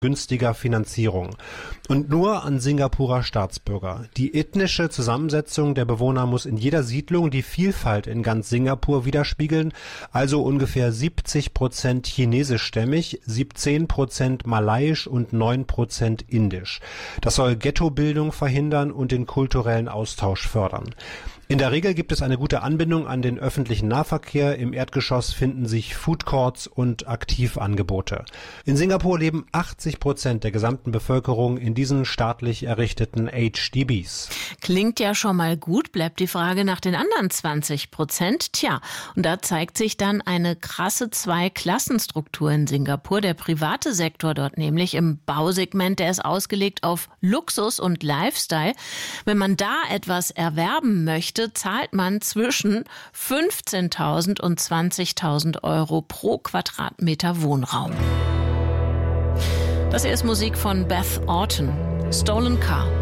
günstiger Finanzierung. Und nur an Singapurer Staatsbürger. Die ethnische Zusammensetzung der Bewohner muss in jeder Siedlung die Vielfalt in ganz Singapur widerspiegeln, also ungefähr 70% chinesischstämmig, 17% malaiisch und 9% indisch. Das soll Ghettobildung verhindern und den kulturellen Austausch fördern. In der Regel gibt es eine gute Anbindung an den öffentlichen Nahverkehr. Im Erdgeschoss finden sich Food Courts und Aktivangebote. In Singapur leben 80% der gesamten Bevölkerung in diesen staatlich errichteten HDBs. Klingt ja schon mal gut, bleibt die Frage nach den anderen 20%. Tja, und da zeigt sich dann eine krasse Zweiklassenstruktur in Singapur. Der private Sektor dort nämlich im Bausegment, der ist ausgelegt auf Luxus und Lifestyle. Wenn man da etwas erwerben möchte, zahlt man zwischen 15.000 und 20.000 Euro pro Quadratmeter Wohnraum. Das hier ist Musik von Beth Orton, Stolen Car.